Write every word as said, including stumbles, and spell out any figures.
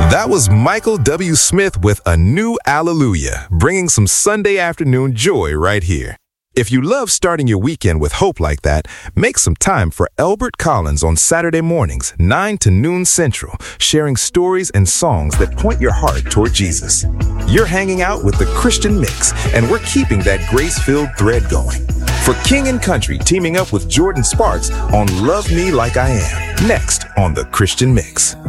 That was Michael W. Smith with A New Alleluia, bringing some Sunday afternoon joy right here. If you love starting your weekend with hope like that, make some time for Elbert Collins on Saturday mornings, nine to noon Central, sharing stories and songs that point your heart toward Jesus. You're hanging out with the Christian Mix, and we're keeping that grace-filled thread going. For King and Country teaming up with Jordan Sparks on Love Me Like I Am, next on the Christian Mix.